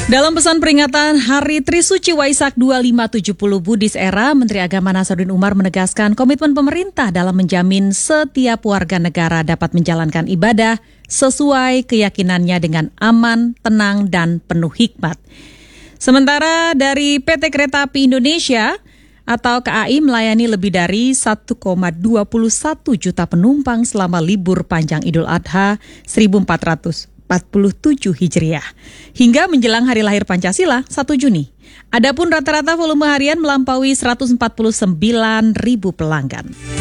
Dalam pesan peringatan Hari Trisuci Waisak 2570 Buddhis Era, Menteri Agama Nasaruddin Umar menegaskan komitmen pemerintah dalam menjamin setiap warga negara dapat menjalankan ibadah sesuai keyakinannya dengan aman, tenang, dan penuh hikmat. Sementara dari PT Kereta Api Indonesia atau KAI melayani lebih dari 1,21 juta penumpang selama libur panjang Idul Adha 1447 Hijriah hingga menjelang hari lahir Pancasila 1 Juni. Adapun rata-rata volume harian melampaui 149.000 pelanggan.